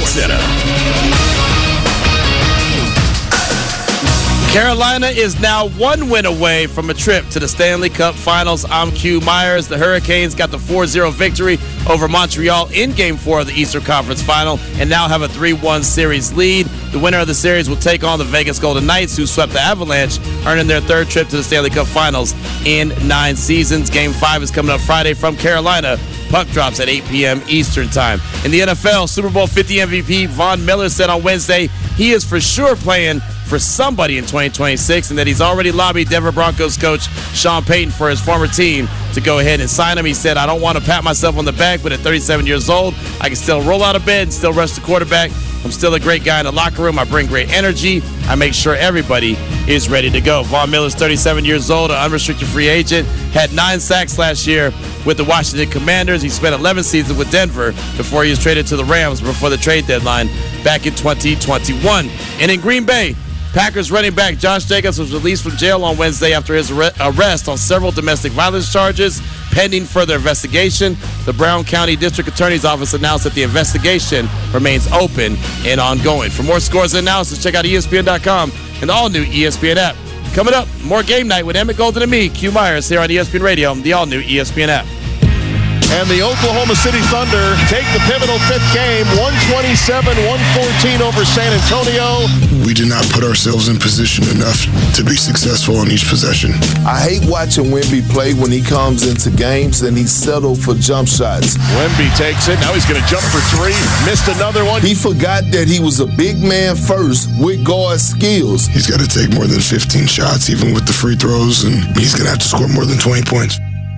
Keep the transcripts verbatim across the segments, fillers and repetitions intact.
Center. Carolina is now one win away from a trip to the Stanley Cup Finals. I'm Q Myers. The Hurricanes got the four zero victory over Montreal in Game four of the Eastern Conference Final and now have a three one series lead. The winner of the series will take on the Vegas Golden Knights, who swept the Avalanche, earning their third trip to the Stanley Cup Finals in nine seasons. Game five is coming up Friday from Carolina. Puck drops at eight p.m. Eastern Time. In the N F L, Super Bowl fifty M V P Von Miller said on Wednesday he is for sure playing for somebody in twenty twenty-six and that he's already lobbied Denver Broncos coach Sean Payton for his former team to go ahead and sign him. He said, I don't want to pat myself on the back, but at thirty-seven years old, I can still roll out of bed and still rush the quarterback. I'm still a great guy in the locker room. I bring great energy. I make sure everybody is ready to go. Von Miller's thirty-seven years old, an unrestricted free agent, had nine sacks last year with the Washington Commanders. He spent eleven seasons with Denver before he was traded to the Rams before the trade deadline back in twenty twenty-one. And in Green Bay, Packers running back Josh Jacobs was released from jail on Wednesday after his arrest on several domestic violence charges pending further investigation. The Brown County District Attorney's Office announced that the investigation remains open and ongoing. For more scores and analysis, check out E S P N dot com and the all-new E S P N app. Coming up, more Game Night with Emmett Golden and me, Q Myers, here on E S P N Radio, the all-new E S P N app. And the Oklahoma City Thunder take the pivotal fifth game, one twenty-seven one fourteen over San Antonio. We did not put ourselves in position enough to be successful on each possession. I hate watching Wemby play when he comes into games and he's settled for jump shots. Wemby takes it. Now he's going to jump for three. Missed another one. He forgot that he was a big man first with guard skills. He's got to take more than fifteen shots, even with the free throws, and he's going to have to score more than twenty points.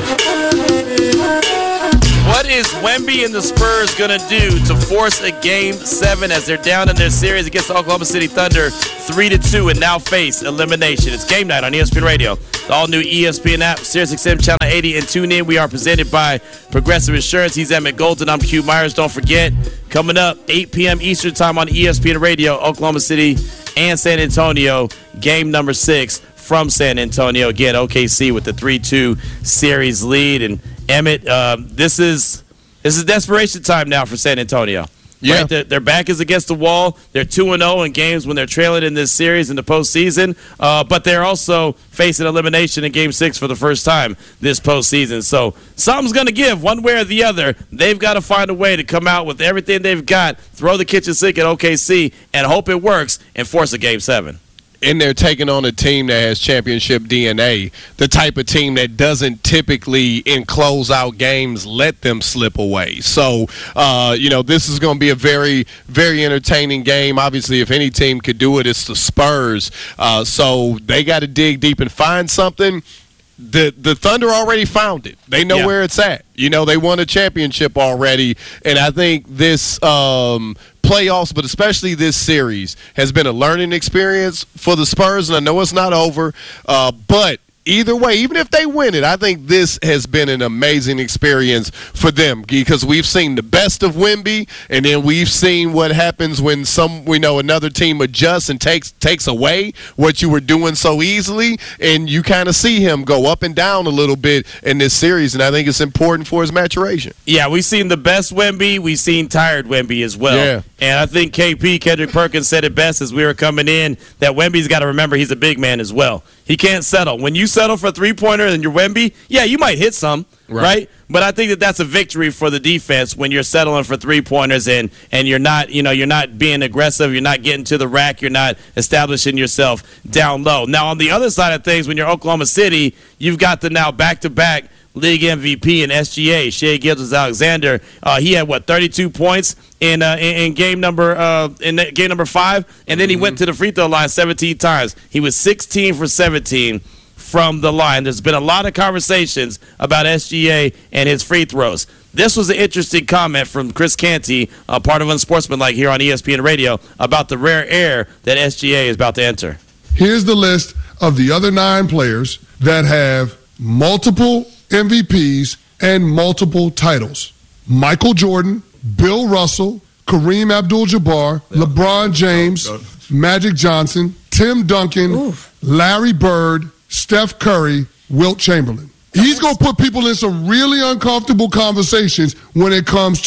What is Wemby and the Spurs going to do to force a game seven as they're down in their series against the Oklahoma City Thunder three to two and now face elimination? It's Game Night on E S P N Radio, the all-new E S P N app, Sirius X M Channel eighty, and tune in. We are presented by Progressive Insurance. He's Emmett Golden. I'm Q Myers. Don't forget, coming up, eight p.m. Eastern Time on E S P N Radio, Oklahoma City and San Antonio, game number six from San Antonio. Again, O K C with the three two series lead. And Emmett, uh, this is this is desperation time now for San Antonio. Yeah. Right? Their, their back is against the wall. They're two and oh in games when they're trailing in this series in the postseason. Uh, but they're also facing elimination in Game six for the first time this postseason. So something's going to give one way or the other. They've got to find a way to come out with everything they've got, throw the kitchen sink at O K C, and hope it works and force a Game seven. And they're taking on a team that has championship D N A, the type of team that doesn't typically, in closeout games, let them slip away. So, uh, you know, this is going to be a very, very entertaining game. Obviously, if any team could do it, it's the Spurs. Uh, so they got to dig deep and find something. The the Thunder already found it. They know yeah. where it's at. You know, they won a championship already. And I think this um, playoffs, but especially this series, has been a learning experience for the Spurs. And I know it's not over, uh, but either way, even if they win it, I think this has been an amazing experience for them because we've seen the best of Wemby, and then we've seen what happens when some, we know, another team adjusts and takes takes away what you were doing so easily, and you kind of see him go up and down a little bit in this series, and I think it's important for his maturation. Yeah, we've seen the best Wemby. We've seen tired Wemby as well. Yeah. And I think K P, Kendrick Perkins, said it best as we were coming in, that Wemby's got to remember he's a big man as well. He can't settle. When you settle for a three-pointer and you're Wemby, yeah, you might hit some, right. right? But I think that that's a victory for the defense when you're settling for three-pointers and, and you're not, you know, you're not being aggressive, you're not getting to the rack, you're not establishing yourself down low. Now, on the other side of things, when you're Oklahoma City, you've got the now back-to-back league M V P in S G A, Shai Gilgeous-Alexander. Uh, he had what thirty-two points in uh, in, in game number uh, in game number five, and then he mm-hmm. went to the free throw line seventeen times. He was sixteen for seventeen from the line. There's been a lot of conversations about S G A and his free throws. This was an interesting comment from Chris Canty, uh, part of Unsportsmanlike here on E S P N Radio, about the rare air that S G A is about to enter. Here's the list of the other nine players that have multiple M V Ps and multiple titles. Michael Jordan, Bill Russell, Kareem Abdul-Jabbar, yeah. LeBron James, oh, Magic Johnson, Tim Duncan, Oof. Larry Bird, Steph Curry, Wilt Chamberlain. He's going to put people in some really uncomfortable conversations when it comes to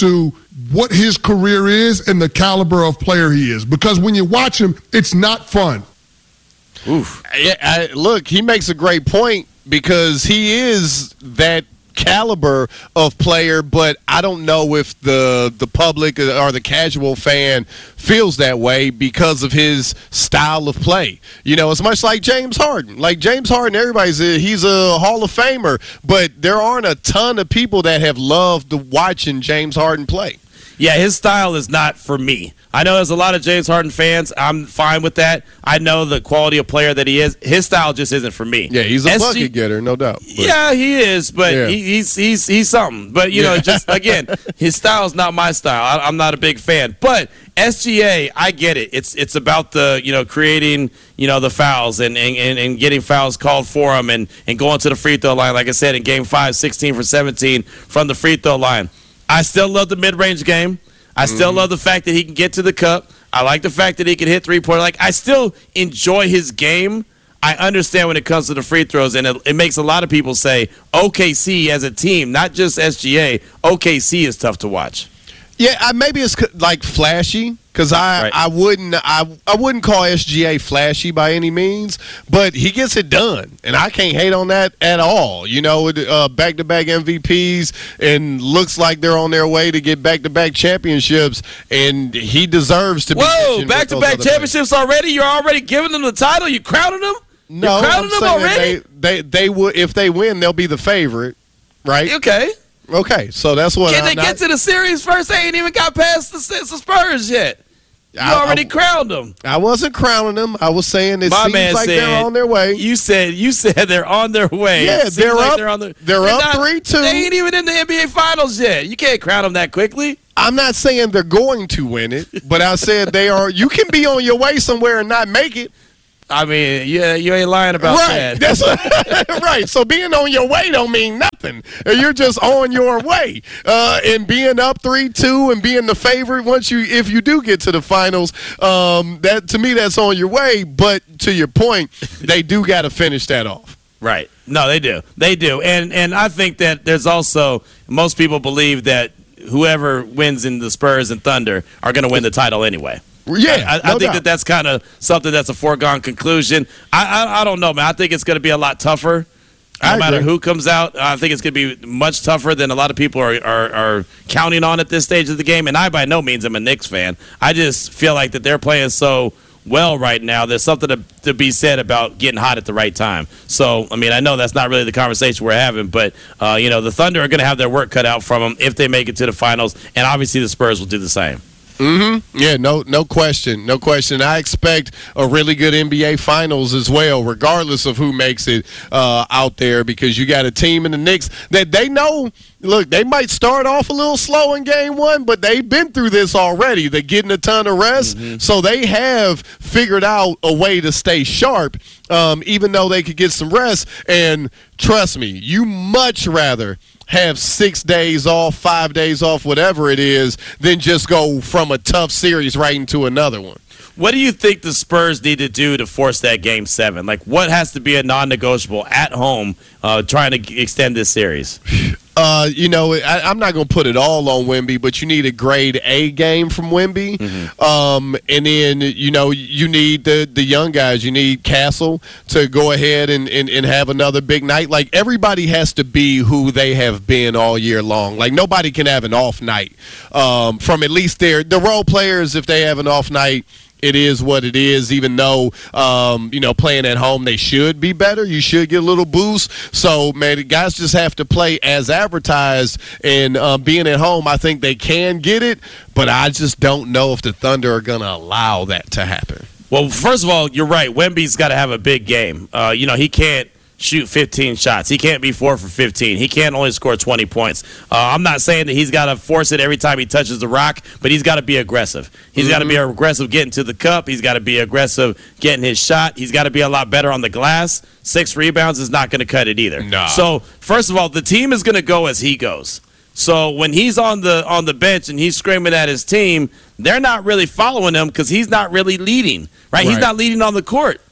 what his career is and the caliber of player he is. Because when you watch him, it's not fun. Oof. I, I, look, he makes a great point because he is that caliber of player, but I don't know if the the public or the casual fan feels that way because of his style of play. You know, it's much like James Harden. Like James Harden, everybody's a, he's a Hall of Famer, but there aren't a ton of people that have loved watching James Harden play. Yeah, his style is not for me. I know there's a lot of James Harden fans. I'm fine with that. I know the quality of player that he is. His style just isn't for me. Yeah, he's a S G bucket getter, no doubt. But. Yeah, he is, but Yeah. he, he's he's he's something. But you know, just again, his style is not my style. I, I'm not a big fan. But S G A, I get it. It's it's about the you know creating you know the fouls and and, and, and getting fouls called for him and and going to the free throw line. Like I said, in Game Five, sixteen for seventeen from the free throw line. I still love the mid-range game. I still mm-hmm. love the fact that he can get to the cup. I like the fact that he can hit three-pointer. Like, I still enjoy his game. I understand when it comes to the free throws, and it, it makes a lot of people say O K C as a team, not just S G A, O K C is tough to watch. Yeah, I, maybe it's like flashy because I, Right. I wouldn't I, I wouldn't call S G A flashy by any means, but he gets it done, and I can't hate on that at all. You know, uh, back-to-back M V Ps, and looks like they're on their way to get back-to-back championships, and he deserves to be. Whoa, back-to-back championships already? You're already giving them the title? You crowning them? No, You're crowning I'm them already? They, they they would if they win, they'll be the favorite, right? Okay. Okay, so that's what. Can I'm they not, get to the series first? They ain't even got past the, the Spurs yet. You I- already I- crowned them. I wasn't crowning them. I was saying it My seems man like said, they're on their way. You said you said they're on their way. Yeah, Seems they're like up- They're, on the, they're up not- three two. They ain't even in the N B A Finals yet. You can't crown them that quickly. I'm not saying they're going to win it, but I said they are. You can be on your way somewhere and not make it. I mean, yeah, you ain't lying about Right. that. That's right. So being on your way don't mean nothing. You're just on your way. Uh, and being up three two and being the favorite once you if you do get to the finals, um, that to me that's on your way. But to your point, they do got to finish that off. Right. No, they do. They do. And and I think that there's also most people believe that whoever wins in the Spurs and Thunder are going to win the title anyway. Yeah, I, I no think doubt. that that's kind of something that's a foregone conclusion. I I, I don't know, man. I think it's going to be a lot tougher. No I matter agree. who comes out, I think it's going to be much tougher than a lot of people are, are, are counting on at this stage of the game. And I, by no means, am a Knicks fan. I just feel like that they're playing so well right now. There's something to, to be said about getting hot at the right time. So, I mean, I know that's not really the conversation we're having, but, uh, you know, the Thunder are going to have their work cut out from them if they make it to the finals. And obviously the Spurs will do the same. Mm-hmm. Yeah, no, no question, no question. I expect a really good N B A Finals as well, regardless of who makes it uh, out there, because you got a team in the Knicks that they know. Look, they might start off a little slow in game one, but they've been through this already. They're getting a ton of rest, mm-hmm. so they have figured out a way to stay sharp, um, even though they could get some rest. And trust me, you much rather have six days off, five days off, whatever it is, than just go from a tough series right into another one. What do you think the Spurs need to do to force that game seven? Like, what has to be a non-negotiable at home uh, trying to extend this series? Uh, you know, I, I'm not going to put it all on Wemby, but you need a grade A game from Wemby. Mm-hmm. Um, and then, you know, you need the, the young guys. You need Castle to go ahead and, and, and have another big night. Like, everybody has to be who they have been all year long. Like, nobody can have an off night um, from at least their the role players. If they have an off night, it is what it is, even though, um, you know, playing at home, they should be better. You should get a little boost. So, man, the guys just have to play as advertised. And um, being at home, I think they can get it. But I just don't know if the Thunder are going to allow that to happen. Well, first of all, you're right. Wemby's got to have a big game. Uh, you know, he can't shoot fifteen shots. He can't be four for fifteen. He can't only score twenty points. Uh, I'm not saying that he's got to force it every time he touches the rock, but he's got to be aggressive. He's mm-hmm. got to be aggressive getting to the cup. He's got to be aggressive getting his shot. He's got to be a lot better on the glass. Six rebounds is not going to cut it either. Nah. So, first of all, the team is going to go as he goes. So when he's on the on the bench and he's screaming at his team, they're not really following him because he's not really leading, right? right? He's not leading on the court.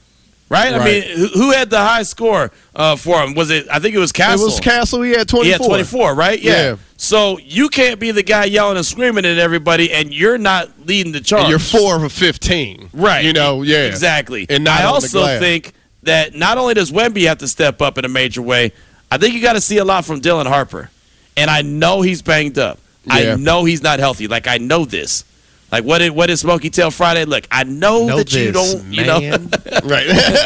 Right? Right. I mean, who, who had the high score uh, for him? Was it? I think it was Castle. It was Castle. He had twenty-four. He had twenty-four, right? Yeah. Yeah. So you can't be the guy yelling and screaming at everybody, and you're not leading the charge. And you're four for fifteen. Right. You know, yeah. Exactly. And not I on the also glass. think that not only does Wemby have to step up in a major way, I think you got to see a lot from Dylan Harper. And I know he's banged up. Yeah. I know he's not healthy. Like, I know this. Like, what did, what did Smokey tell Friday? Look, I know, Know that you this, don't, you know. Right.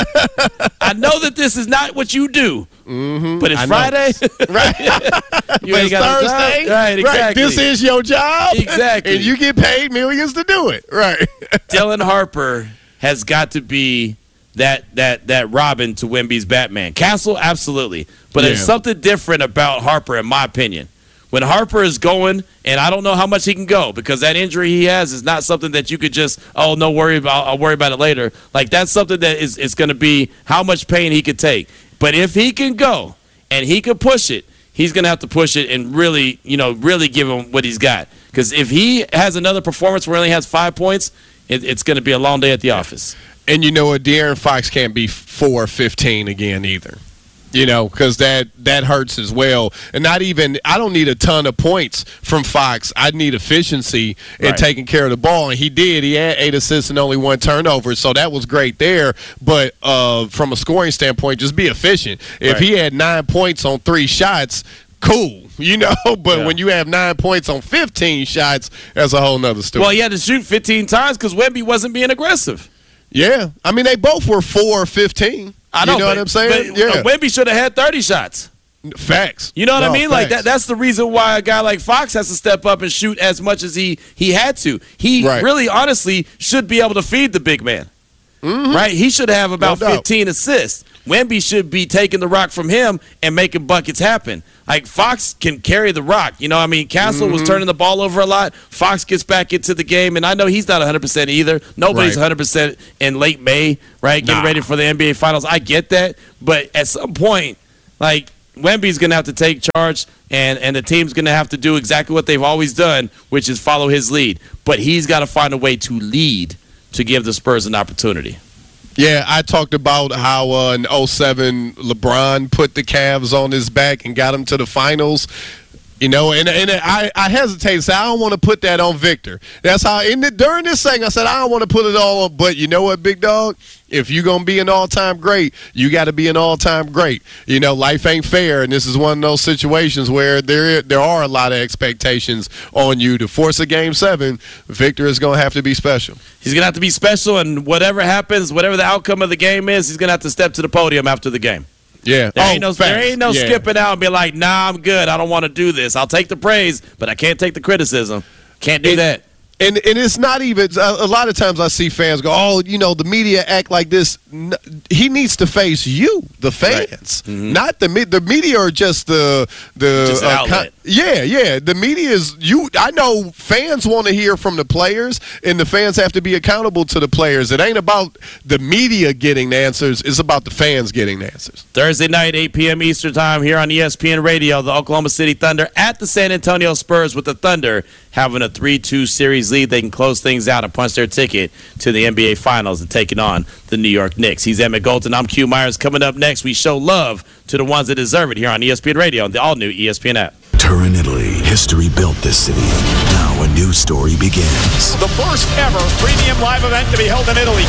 I know that this is not what you do. Mm-hmm. But it's I know. Friday. Right. You But ain't it's got a Thursday. job. Right, exactly. This is your job. Exactly. And you get paid millions to do it. Right. Dylan Harper has got to be that that that Robin to Wemby's Batman. Castle, absolutely. But there's Yeah. something different about Harper, in my opinion. When Harper is going, and I don't know how much he can go, because that injury he has is not something that you could just, oh, no worry about, I'll worry about it later. Like, that's something that is, is going to be how much pain he could take. But if he can go and he can push it, he's going to have to push it and really, you know, really give him what he's got. Because if he has another performance where he only has five points, it, it's going to be a long day at the office. And you know what? De'Aaron Fox can't be four fifteen again either. You know, because that, that hurts as well. And not even – I don't need a ton of points from Fox. I need efficiency in Right. taking care of the ball. And he did. He had eight assists and only one turnover, so that was great there. But uh, from a scoring standpoint, just be efficient. If Right. he had nine points on three shots, cool, you know. But Yeah. when you have nine points on fifteen shots, that's a whole nother story. Well, he had to shoot fifteen times because Wemby wasn't being aggressive. Yeah. I mean, they both were four fifteen. I know, You know but, what I'm saying? But, yeah. uh, Wemby should have had thirty shots. Facts. You know what No, I mean? Like facts. that. That's the reason why a guy like Fox has to step up and shoot as much as he he had to. He Right. really, honestly, should be able to feed the big man. Mm-hmm. Right? He should have about No doubt. fifteen assists. Wemby should be taking the rock from him and making buckets happen. Like, Fox can carry the rock. You know, I mean, Castle Mm-hmm. was turning the ball over a lot. Fox gets back into the game, and I know he's not one hundred percent either. Nobody's Right. one hundred percent in late May, right, getting Nah. ready for the N B A Finals. I get that. But at some point, like, Wemby's going to have to take charge, and, and the team's going to have to do exactly what they've always done, which is follow his lead. But he's got to find a way to lead to give the Spurs an opportunity. Yeah, I talked about how uh, in oh seven LeBron put the Cavs on his back and got him to the finals. You know, and and I, I hesitate to say I don't want to put that on Victor. That's how in the, during this thing I said I don't want to put it all on. But you know what, big dog? If you're gonna be an all-time great, you got to be an all-time great. You know, life ain't fair, and this is one of those situations where there there are a lot of expectations on you to force a game seven. Victor is gonna have to be special. He's going to have to be special, and whatever happens, whatever the outcome of the game is, he's going to have to step to the podium after the game. Yeah, There oh, ain't no, facts. there ain't no Yeah. skipping out and be like, nah, I'm good. I don't want to do this. I'll take the praise, but I can't take the criticism. Can't do And- that. And and it's not even a, a lot of times I see fans go, oh, you know, the media act like this. N- he needs to face you, the fans, Mm-hmm. not the me- the media are just the the Just an uh, outlet. yeah, yeah. The media is you. I know fans want to hear from the players, and the fans have to be accountable to the players. It ain't about the media getting the answers; it's about the fans getting the answers. Thursday night, eight p.m. Eastern time here on E S P N Radio, the Oklahoma City Thunder at the San Antonio Spurs, with the Thunder having a three two series lead. They can close things out and punch their ticket to the N B A Finals and taking on the New York Knicks. He's Emmett Golden. I'm Q Myers. Coming up next, we show love to the ones that deserve it here on E S P N Radio and the all-new E S P N app. Turin, Italy. History built this city. Now a new story begins. The first ever premium live event to be held in Italy.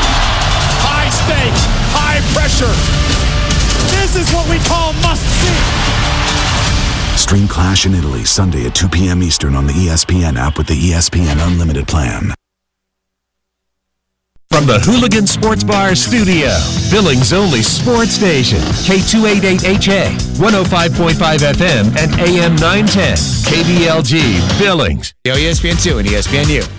High stakes, high pressure. This is what we call must-see. Stream Clash in Italy Sunday at two p.m. Eastern on the E S P N app with the E S P N Unlimited plan. From the Hooligan Sports Bar studio, Billings' only sports station, K two eighty-eight H A, one oh five point five F M, and A M nine ten, K B L G, Billings. Yo, E S P N two and E S P N U.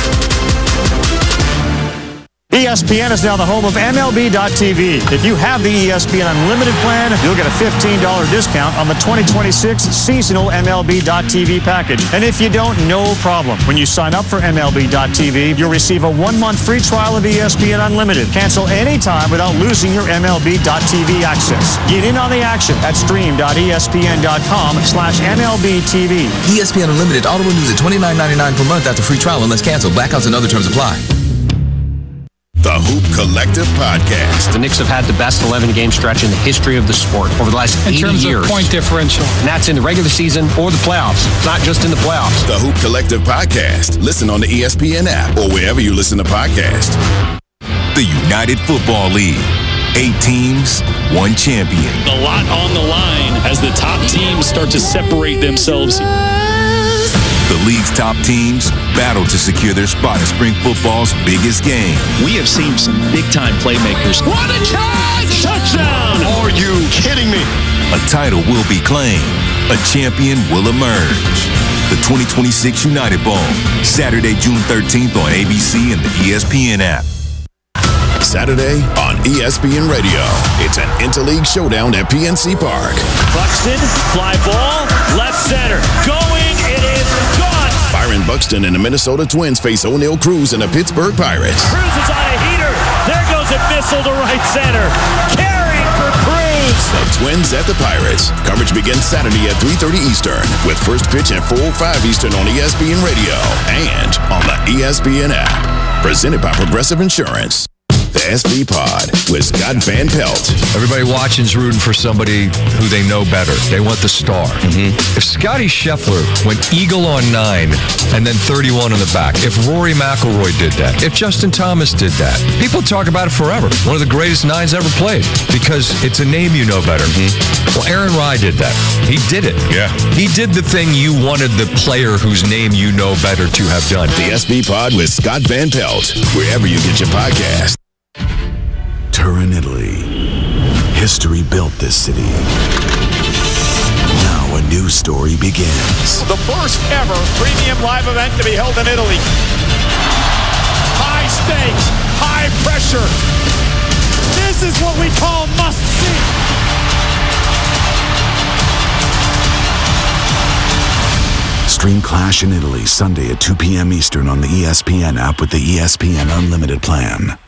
E S P N is now the home of M L B dot T V. If you have the E S P N Unlimited plan, you'll get a fifteen dollars discount on the twenty twenty-six seasonal M L B dot T V package. And if you don't, no problem. When you sign up for M L B dot T V, you'll receive a one-month free trial of E S P N Unlimited. Cancel anytime without losing your M L B dot T V access. Get in on the action at stream dot E S P N dot com slash M L B T V. E S P N Unlimited auto renews at twenty-nine ninety-nine per month after free trial unless canceled. Blackouts and other terms apply. The Hoop Collective Podcast. The Knicks have had the best eleven-game stretch in the history of the sport over the last eighty years. In terms of point differential. And that's in the regular season or the playoffs, not just in the playoffs. The Hoop Collective Podcast. Listen on the E S P N app or wherever you listen to podcasts. The United Football League. Eight teams, one champion. A lot on the line as the top teams start to separate themselves. The league's top teams battle to secure their spot at spring football's biggest game. We have seen some big-time playmakers. What a catch! Touchdown! Are you kidding me? A title will be claimed. A champion will emerge. The twenty twenty-six United Bowl, Saturday, June thirteenth on A B C and the E S P N app. Saturday on E S P N Radio. It's an interleague showdown at P N C Park. Buxton, fly ball, left center. Going, it is gone. Byron Buxton and the Minnesota Twins face O'Neal Cruz and the Pittsburgh Pirates. Cruz is on a heater. There goes a missile to right center. Carrying for Cruz. The Twins at the Pirates. Coverage begins Saturday at three thirty Eastern with first pitch at four oh five Eastern on E S P N Radio and on the E S P N app. Presented by Progressive Insurance. The S V Pod with Scott Van Pelt. Everybody watching's rooting for somebody who they know better. They want the star. Mm-hmm. If Scotty Scheffler went eagle on nine and then thirty-one on the back, if Rory McIlroy did that, if Justin Thomas did that, people talk about it forever. One of the greatest nines ever played because it's a name you know better. Mm-hmm. Well, Aaron Rye did that. He did it. Yeah. He did the thing you wanted the player whose name you know better to have done. The S V Pod with Scott Van Pelt, wherever you get your podcast. Turin, Italy. History built this city. Now a new story begins. The first ever premium live event to be held in Italy. High stakes, high pressure. This is what we call must see. Stream Clash in Italy Sunday at two p.m. Eastern on the E S P N app with the E S P N Unlimited plan.